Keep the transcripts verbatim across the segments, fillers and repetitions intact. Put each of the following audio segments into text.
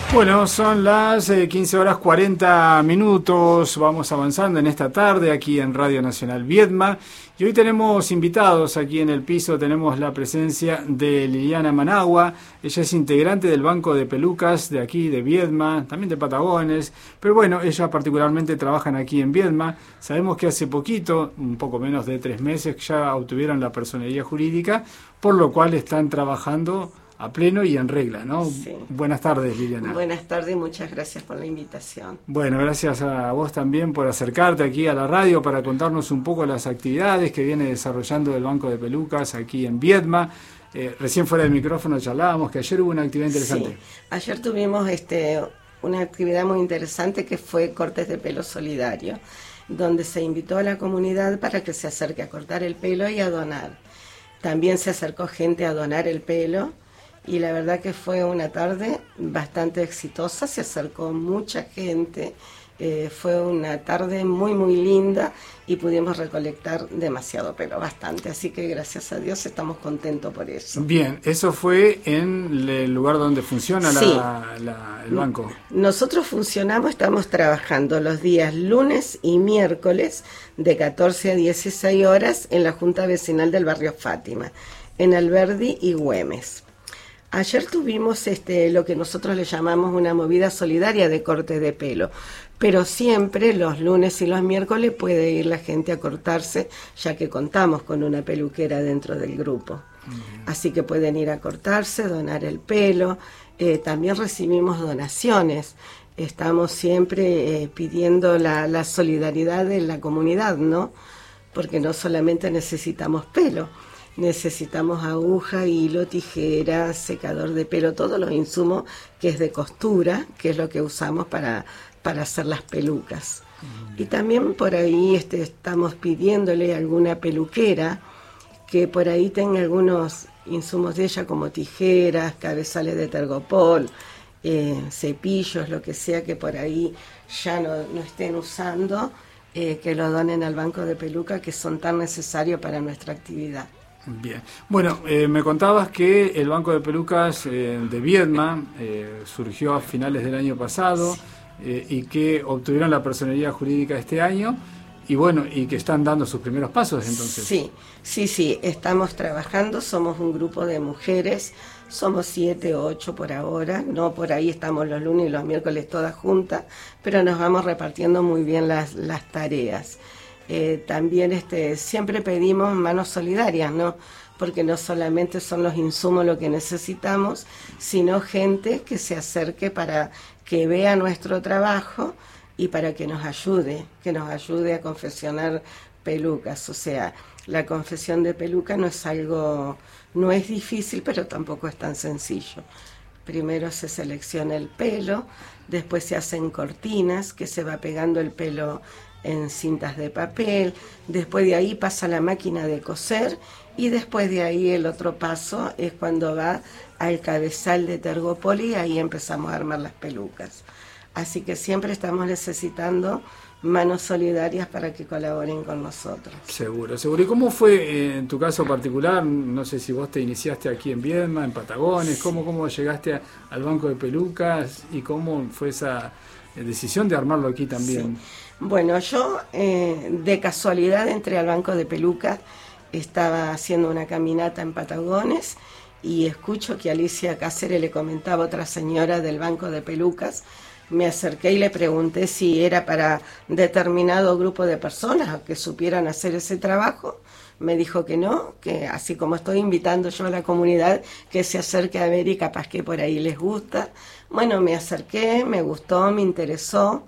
Bueno, son las eh, quince horas cuarenta minutos, vamos avanzando en esta tarde aquí en Radio Nacional Viedma y hoy tenemos invitados aquí en el piso, tenemos la presencia de Liliana Managua, ella es integrante del Banco de Pelucas de aquí de Viedma, también de Patagones, pero bueno, ella particularmente trabajan aquí en Viedma, sabemos que hace poquito, un poco menos de tres meses, ya obtuvieron la personería jurídica, por lo cual están trabajando a pleno y en regla, ¿no? Sí. Buenas tardes, Liliana. Buenas tardes, muchas gracias por la invitación. Bueno, gracias a vos también por acercarte aquí a la radio para contarnos un poco las actividades que viene desarrollando el Banco de Pelucas aquí en Viedma. Eh, recién fuera del micrófono charlábamos que ayer hubo una actividad interesante. Sí. Ayer tuvimos este, una actividad muy interesante que fue cortes de pelo solidario, donde se invitó a la comunidad para que se acerque a cortar el pelo y a donar. También se acercó gente a donar el pelo. Y la verdad que fue una tarde bastante exitosa, se acercó mucha gente, eh, fue una tarde muy muy linda y pudimos recolectar demasiado pelo, bastante, así que gracias a Dios estamos contentos por eso. Bien, eso fue en el lugar donde funciona la, sí. la, el banco. Nosotros funcionamos, estamos trabajando los días lunes y miércoles de catorce a dieciséis horas en la Junta Vecinal del Barrio Fátima, en Alberdi y Güemes. Ayer tuvimos este, lo que nosotros le llamamos una movida solidaria de corte de pelo, pero siempre los lunes y los miércoles puede ir la gente a cortarse, ya que contamos con una peluquera dentro del grupo. Uh-huh. Así que pueden ir a cortarse, donar el pelo, eh, también recibimos donaciones. Estamos siempre eh, pidiendo la, la solidaridad de la comunidad, ¿no? Porque no solamente necesitamos pelo. Necesitamos aguja, hilo, tijera, secador de pelo, todos los insumos que es de costura, que es lo que usamos para, para hacer las pelucas. Mm. Y también por ahí este, estamos pidiéndole a alguna peluquera que por ahí tenga algunos insumos de ella como tijeras, cabezales de tergopol, eh, cepillos, lo que sea que por ahí ya no, no estén usando, eh, que lo donen al Banco de Peluca, que son tan necesarios para nuestra actividad. Bien. Bueno, eh, me contabas que el Banco de Pelucas eh, de Viedma eh, surgió a finales del año pasado, sí. eh, y que obtuvieron la personería jurídica este año y bueno, y que están dando sus primeros pasos entonces. Sí, sí, sí, estamos trabajando, somos un grupo de mujeres, somos siete o ocho por ahora, no por ahí estamos los lunes y los miércoles todas juntas, pero nos vamos repartiendo muy bien las, las tareas. Eh, también este, siempre pedimos manos solidarias, ¿no? Porque no solamente son los insumos lo que necesitamos, sino gente que se acerque para que vea nuestro trabajo y para que nos ayude, que nos ayude a confeccionar pelucas. O sea, la confección de peluca no es algo, no es difícil, pero tampoco es tan sencillo. Primero se selecciona el pelo, después se hacen cortinas, que se va pegando el pelo en cintas de papel, después de ahí pasa la máquina de coser y después de ahí el otro paso es cuando va al cabezal de tergopol y ahí empezamos a armar las pelucas. Así que siempre estamos necesitando manos solidarias para que colaboren con nosotros. Seguro, seguro. ¿Y cómo fue eh, en tu caso particular? No sé si vos te iniciaste aquí en Viedma, en Patagones, sí. ¿Cómo, cómo llegaste a, al Banco de Pelucas y cómo fue esa eh, decisión de armarlo aquí también? Sí. Bueno, yo eh, de casualidad entré al Banco de Pelucas, estaba haciendo una caminata en Patagones y escucho que Alicia Cáceres le comentaba a otra señora del Banco de Pelucas. Me acerqué y le pregunté si era para determinado grupo de personas que supieran hacer ese trabajo. Me dijo que no, que así como estoy invitando yo a la comunidad que se acerque a ver y capaz que por ahí les gusta. Bueno, me acerqué, me gustó, me interesó.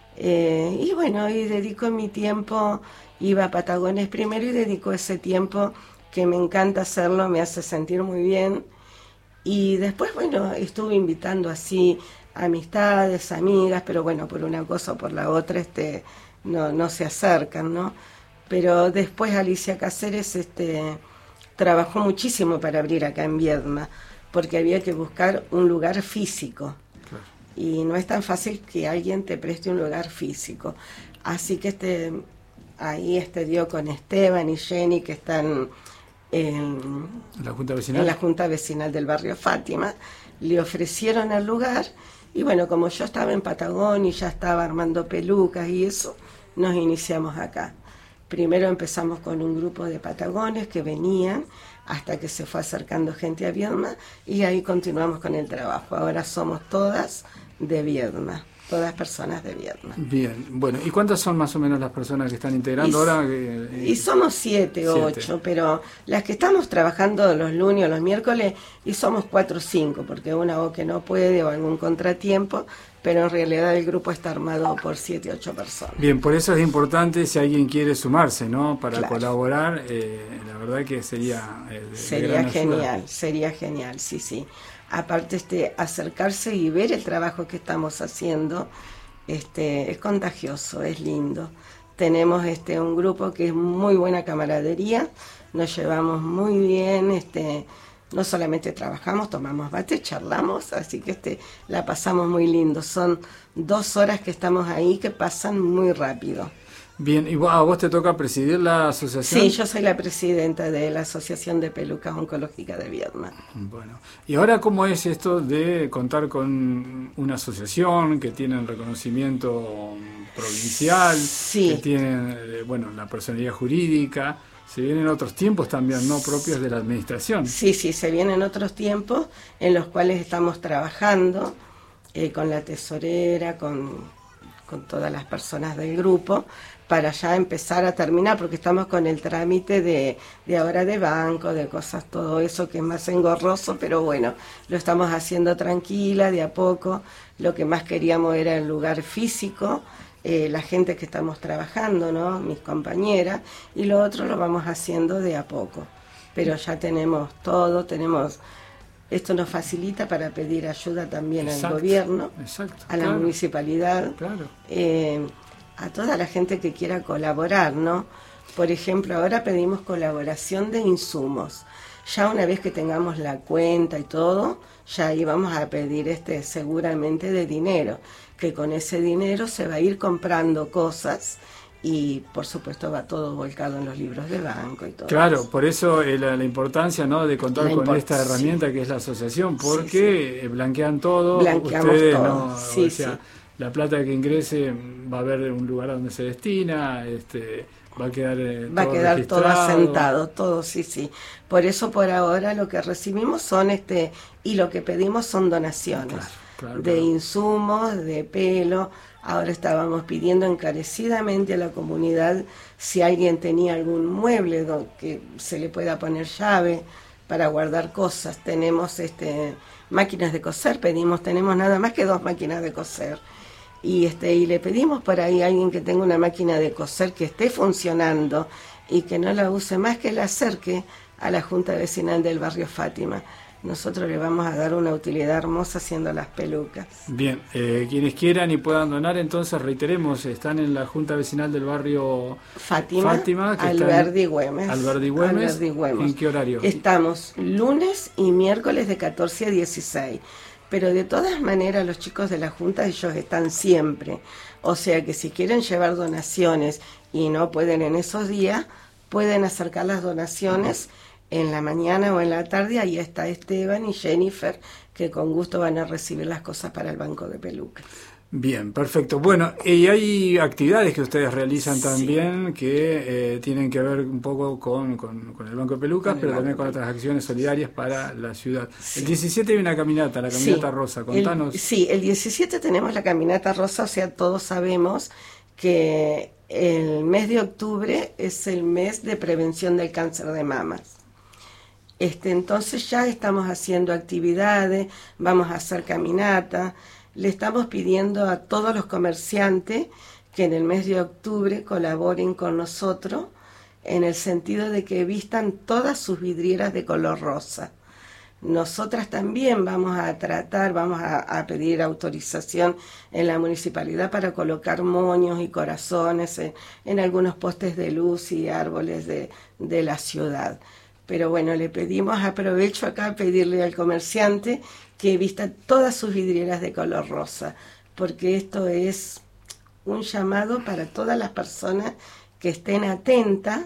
Eh, y bueno, y dedico mi tiempo, iba a Patagones primero y dedico ese tiempo que me encanta hacerlo, me hace sentir muy bien. Y después, bueno, estuve invitando así amistades, amigas, pero bueno, por una cosa o por la otra este, no, no se acercan, ¿no? Pero después Alicia Cáceres este, trabajó muchísimo para abrir acá en Viedma, porque había que buscar un lugar físico. Y no es tan fácil que alguien te preste un lugar físico. Así que este, ahí este dio con Esteban y Jenny, que están en la Junta Vecinal, en la Junta Vecinal del Barrio Fátima. le ofrecieron el lugar, y bueno, como yo estaba en Patagonia y ya estaba armando pelucas y eso, nos iniciamos acá. Primero empezamos con un grupo de patagones que venían, hasta que se fue acercando gente a Viedma, y ahí continuamos con el trabajo. Ahora somos todas de Viedma, todas personas de Viedma. Bien, bueno, ¿y cuántas son más o menos las personas que están integrando y, ahora? Eh, y somos siete, siete, ocho, pero las que estamos trabajando los lunes o los miércoles, y somos cuatro o cinco, porque una o que no puede o algún contratiempo, pero en realidad el grupo está armado por siete, ocho personas. Bien, por eso es importante si alguien quiere sumarse, ¿no? Para claro. colaborar, eh, la verdad que sería eh, de, sería de genial, ayuda. sería genial, sí, sí. Aparte, este, acercarse y ver el trabajo que estamos haciendo, este, es contagioso, es lindo. Tenemos este un grupo que es muy buena camaradería, nos llevamos muy bien, este, no solamente trabajamos, tomamos mate, charlamos, así que este, la pasamos muy lindo. Son dos horas que estamos ahí que pasan muy rápido. Bien, ¿y vos, a vos te toca presidir la asociación? Sí, yo soy la presidenta de la Asociación de Pelucas Oncológicas de Viedma. Bueno, ¿y ahora cómo es esto de contar con una asociación que tiene reconocimiento provincial, sí. que tiene, bueno, la personalidad jurídica? Se vienen otros tiempos también, ¿no? Propios de la administración. Sí, sí, se vienen otros tiempos en los cuales estamos trabajando eh, con la tesorera, con, con todas las personas del grupo, para ya empezar a terminar, porque estamos con el trámite de, de ahora de banco, de cosas, todo eso que es más engorroso, pero bueno, lo estamos haciendo tranquila, de a poco. Lo que más queríamos era el lugar físico, eh, la gente que estamos trabajando, ¿no? Mis compañeras, y lo otro lo vamos haciendo de a poco. Pero ya tenemos todo, tenemos... Esto nos facilita para pedir ayuda también exacto, al gobierno, exacto, a la claro, municipalidad, claro. eh, a toda la gente que quiera colaborar, ¿no? Por ejemplo, ahora pedimos colaboración de insumos. Ya una vez que tengamos la cuenta y todo, ya ahí vamos a pedir este seguramente de dinero, que con ese dinero se va a ir comprando cosas y por supuesto va todo volcado en los libros de banco y todo. Claro, eso. por eso eh, la, la importancia, ¿no? De contar la con import- esta herramienta sí. que es la asociación, porque sí, sí. blanquean todo. Blanqueamos ustedes, todo. ¿no? Sí, o sea, sí. La plata que ingrese va a haber un lugar donde se destina, este, va a quedar eh, va todo a quedar registrado. todo asentado, todo, sí, sí. Por eso por ahora lo que recibimos son este y lo que pedimos son donaciones claro, claro, de claro. insumos, de pelo. Ahora estábamos pidiendo encarecidamente a la comunidad si alguien tenía algún mueble do- que se le pueda poner llave para guardar cosas. Tenemos este máquinas de coser, pedimos, tenemos nada más que dos máquinas de coser. Y este y le pedimos por ahí a alguien que tenga una máquina de coser que esté funcionando y que no la use más, que la acerque a la Junta Vecinal del Barrio Fátima. Nosotros le vamos a dar una utilidad hermosa haciendo las pelucas. Bien, eh, quienes quieran y puedan donar, entonces reiteremos, están en la Junta Vecinal del Barrio Fátima, Fátima que Alberdi Güemes. Alberdi Güemes. Alberdi Güemes. ¿En qué horario? Estamos lunes y miércoles de catorce a dieciséis. Pero de todas maneras los chicos de la Junta, ellos están siempre. O sea que si quieren llevar donaciones y no pueden en esos días, pueden acercar las donaciones en la mañana o en la tarde. Ahí está Esteban y Jennifer, que con gusto van a recibir las cosas para el banco de pelucas. Bien, perfecto. Bueno, y hay actividades que ustedes realizan también sí. que eh, tienen que ver un poco con, con, con el Banco de Pelucas, con pero también Banco con otras acciones solidarias para la ciudad. Sí. El diecisiete hay una caminata, la caminata sí. rosa. Contanos. El, sí, el diecisiete tenemos la caminata rosa, o sea, todos sabemos que el mes de octubre es el mes de prevención del cáncer de mamas. Este, entonces ya estamos haciendo actividades, vamos a hacer caminata. Le estamos pidiendo a todos los comerciantes que en el mes de octubre colaboren con nosotros en el sentido de que vistan todas sus vidrieras de color rosa. Nosotras también vamos a tratar, vamos a, a pedir autorización en la municipalidad para colocar moños y corazones en, en algunos postes de luz y árboles de, de la ciudad. Pero bueno, le pedimos, aprovecho acá a pedirle al comerciante que vista todas sus vidrieras de color rosa, porque esto es un llamado para todas las personas que estén atentas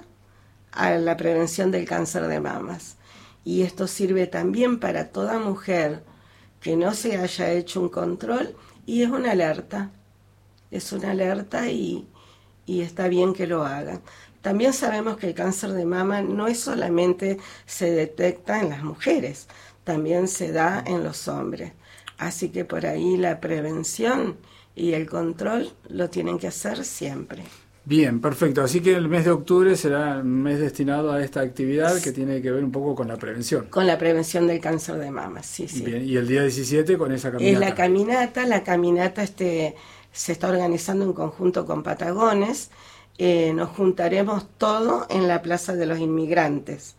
a la prevención del cáncer de mamas. Y esto sirve también para toda mujer que no se haya hecho un control, y es una alerta, es una alerta y, y está bien que lo hagan. También sabemos que el cáncer de mama no es solamente se detecta en las mujeres, también se da en los hombres. Así que por ahí la prevención y el control lo tienen que hacer siempre. Bien, perfecto. Así que el mes de octubre será un mes destinado a esta actividad que tiene que ver un poco con la prevención. Con la prevención del cáncer de mama, sí, sí. Bien, y el día diecisiete con esa caminata. Es la caminata, la caminata este, se está organizando en conjunto con Patagones. Eh, nos juntaremos todo en la Plaza de los Inmigrantes.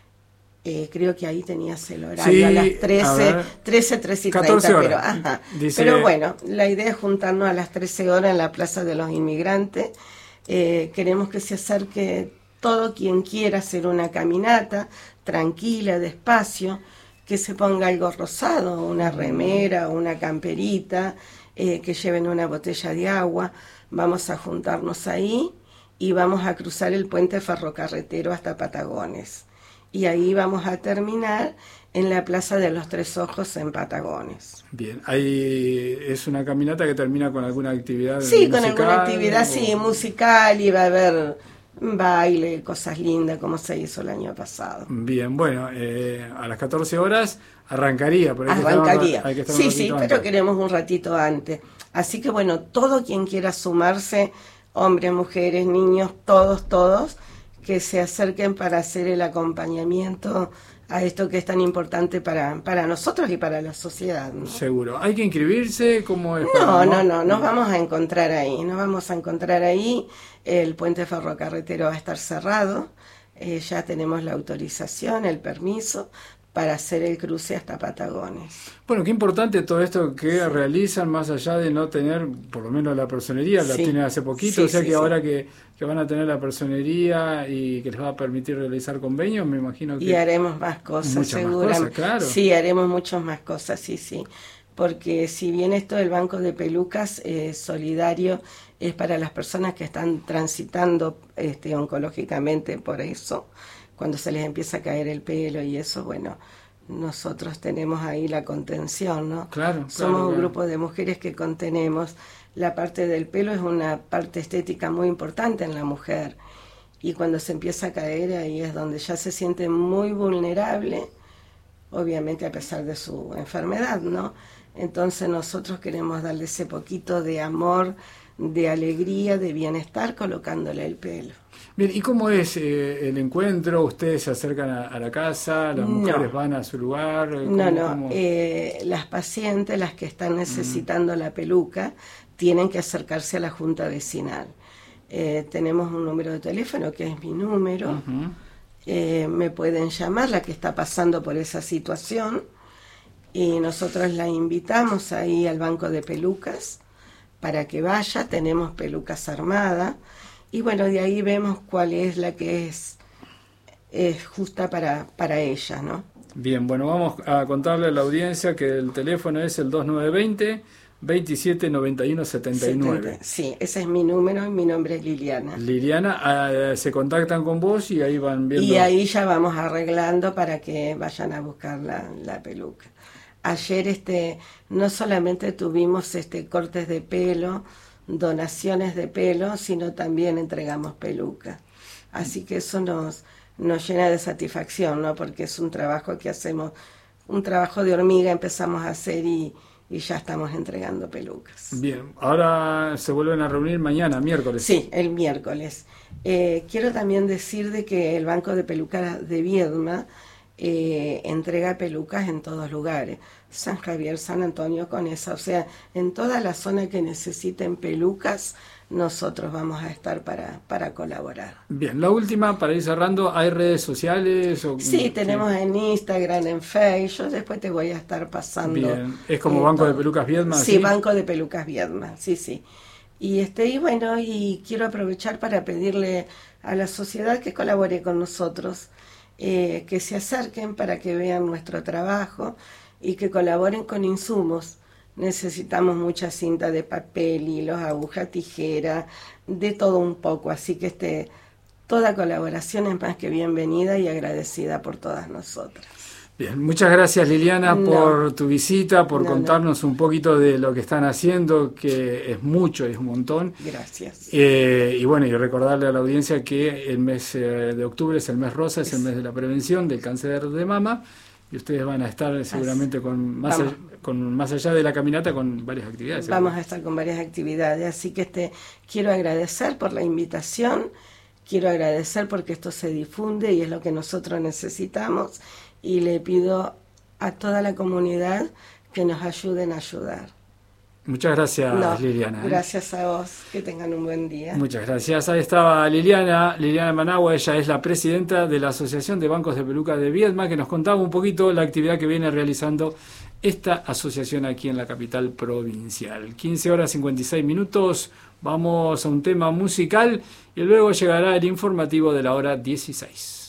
Eh, creo que ahí tenías el horario, sí, a las trece, trece, trece y treinta, pero, ajá. Dice... pero bueno, la idea es juntarnos a las trece horas en la Plaza de los Inmigrantes. Eh, queremos que se acerque todo quien quiera hacer una caminata, tranquila, despacio, que se ponga algo rosado, una remera, una camperita, eh, que lleven una botella de agua. Vamos a juntarnos ahí y vamos a cruzar el puente ferrocarretero hasta Patagones. Y ahí vamos a terminar en la Plaza de los Tres Ojos en Patagones. Bien, ahí es una caminata que termina con alguna actividad Sí, musical, con alguna actividad, o... sí, musical, y va a haber baile, cosas lindas, como se hizo el año pasado. Bien, bueno, eh, a las catorce horas arrancaría. Pero hay arrancaría, que estar, hay que estar sí, sí, antes. Pero queremos un ratito antes. Así que bueno, todo quien quiera sumarse, hombres, mujeres, niños, todos, todos, que se acerquen para hacer el acompañamiento a esto que es tan importante para, para nosotros y para la sociedad, ¿no? Seguro. ¿Hay que inscribirse? ¿Cómo es? No, no, no, nos vamos a encontrar ahí, nos vamos a encontrar ahí. El puente ferrocarretero va a estar cerrado, eh, ya tenemos la autorización, el permiso para hacer el cruce hasta Patagones. Bueno, qué importante todo esto que sí. realizan, más allá de no tener, por lo menos la personería, la sí. tienen hace poquito, sí, o sea sí, que sí. ahora que, que van a tener la personería y que les va a permitir realizar convenios, me imagino que... Y haremos más cosas, seguramente. Claro. Sí, haremos muchas más cosas, sí, sí. Porque si bien esto del Banco de Pelucas eh, solidario es para las personas que están transitando este, oncológicamente por eso, cuando se les empieza a caer el pelo y eso, bueno, nosotros tenemos ahí la contención, ¿no? Claro, Somos claro, un claro. grupo de mujeres que contenemos. La parte del pelo es una parte estética muy importante en la mujer. Y cuando se empieza a caer, ahí es donde ya se siente muy vulnerable, obviamente a pesar de su enfermedad, ¿no? Entonces nosotros queremos darle ese poquito de amor, de alegría, de bienestar, colocándole el pelo. Bien, ¿y cómo es eh, el encuentro? ¿Ustedes se acercan a, a la casa? ¿Las mujeres no. van a su lugar? ¿Cómo, no, no. cómo? Eh, las pacientes, las que están necesitando mm. la peluca, tienen que acercarse a la junta vecinal. Eh, tenemos un número de teléfono, que es mi número. Uh-huh. eh, me pueden llamar, la que está pasando por esa situación. Y nosotros la invitamos ahí al banco de pelucas para que vaya. Tenemos pelucas armadas. Y bueno, de ahí vemos cuál es la que es, es justa para, para ella, ¿no? Bien, bueno, vamos a contarle a la audiencia que el teléfono es el dos nueve dos cero, veintisiete noventa y uno setenta y nueve. Sí, ese es mi número y mi nombre es Liliana. Liliana, eh, se contactan con vos y ahí van viendo. Y ahí ya vamos arreglando para que vayan a buscar la, la peluca. Ayer este, no solamente tuvimos este cortes de pelo, donaciones de pelo, sino también entregamos peluca. Así que eso nos, nos llena de satisfacción, ¿no? Porque es un trabajo que hacemos, un trabajo de hormiga empezamos a hacer y, y ya estamos entregando pelucas. Bien, ahora se vuelven a reunir mañana, miércoles. Sí, el miércoles. Eh, quiero también decir de que el Banco de Pelucas de Viedma eh, entrega pelucas en todos lugares. San Javier, San Antonio, Conesa, o sea, en toda la zona que necesiten pelucas, nosotros vamos a estar para, para colaborar. Bien, la última, para ir cerrando, ¿hay redes sociales? O, sí, tenemos ¿qué? En Instagram, en Facebook, yo después te voy a estar pasando. Bien, ¿es como Banco todo. de Pelucas Viedma? Sí, ¿sí? Banco de Pelucas Viedma, sí, sí. Y, este, y bueno, y quiero aprovechar para pedirle a la sociedad que colabore con nosotros, eh, que se acerquen para que vean nuestro trabajo y que colaboren con insumos. Necesitamos mucha cinta de papel, hilos, aguja, tijera, de todo un poco. Así que este, toda colaboración es más que bienvenida y agradecida por todas nosotras. Bien, muchas gracias Liliana No. por tu visita, por No, contarnos no. un poquito de lo que están haciendo, que es mucho, es un montón. Gracias. Eh, y bueno, y recordarle a la audiencia que el mes eh, de octubre es el mes rosa, es el mes de la prevención del cáncer de mama, y ustedes van a estar seguramente con más, allá, con más allá de la caminata con varias actividades. Vamos ¿seguro? a estar con varias actividades, así que este, quiero agradecer por la invitación, quiero agradecer porque esto se difunde y es lo que nosotros necesitamos, y le pido a toda la comunidad que nos ayuden a ayudar. Muchas gracias, No, Liliana. ¿eh? Gracias a vos, que tengan un buen día. Muchas gracias. Ahí estaba Liliana, Liliana Managua, ella es la presidenta de la Asociación de Bancos de Peluca de Viedma, que nos contaba un poquito la actividad que viene realizando esta asociación aquí en la capital provincial. quince horas cincuenta y seis minutos, vamos a un tema musical y luego llegará el informativo de la hora dieciséis.